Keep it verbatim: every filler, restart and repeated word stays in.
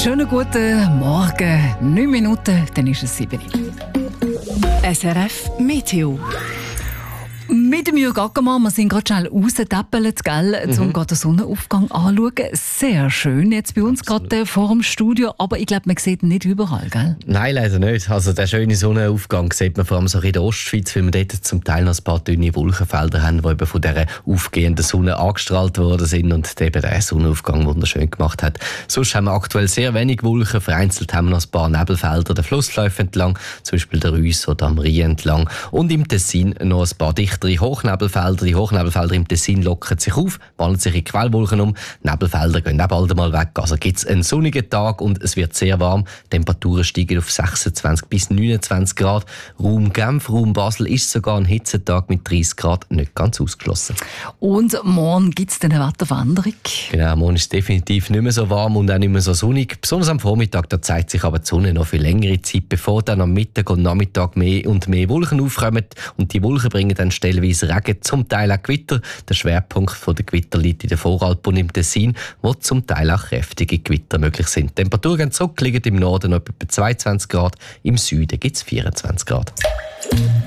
Schönen guten Morgen. Neun Minuten, dann ist es sieben. S R F Meteo. Mit dem Jürg Ackermann, wir sind gerade schnell rausgetäppelt, gell, mhm. um den Sonnenaufgang anzuschauen. Sehr schön jetzt bei uns gerade vor dem Studio, aber ich glaube, man sieht ihn nicht überall, gell? Nein, leider nicht. Also den schönen Sonnenaufgang sieht man vor allem so in der Ostschweiz, weil wir dort zum Teil noch ein paar dünne Wolkenfelder haben, die eben von dieser aufgehenden Sonne angestrahlt worden sind und eben den Sonnenaufgang wunderschön gemacht hat. Sonst haben wir aktuell sehr wenig Wolken, vereinzelt haben wir noch ein paar Nebelfelder den Flussläufen entlang, zum Beispiel der Reuss oder am Rhein entlang und im Tessin noch ein paar dichtere Hochnebelfelder. Die Hochnebelfelder im Tessin lockern sich auf, wandeln sich in Quellwolken um. Die Nebelfelder gehen auch bald einmal weg. Also gibt es einen sonnigen Tag und es wird sehr warm. Die Temperaturen steigen auf sechsundzwanzig bis neunundzwanzig Grad. Raum Genf, Raum Basel ist sogar ein Hitzetag mit dreißig Grad nicht ganz ausgeschlossen. Und morgen gibt es eine Wetterwanderung? Genau, morgen ist es definitiv nicht mehr so warm und auch nicht mehr so sonnig. Besonders am Vormittag, da zeigt sich aber die Sonne noch für längere Zeit, bevor dann am Mittag und Nachmittag mehr und mehr Wolken aufkommen. Und die Wolken bringen dann stellenweise Regen, zum Teil auch Gewitter. Der Schwerpunkt der Gewitter liegt in der Voralpen und im Tessin, wo zum Teil auch kräftige Gewitter möglich sind. Die Temperaturen gehen zurück, liegen im Norden noch etwa zweiundzwanzig Grad, im Süden gibt es vierundzwanzig Grad.